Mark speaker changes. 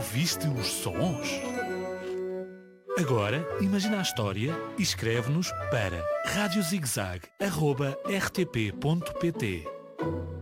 Speaker 1: Ouviste os sons? Agora, imagina a história e escreve-nos para radiozigzag@rtp.pt.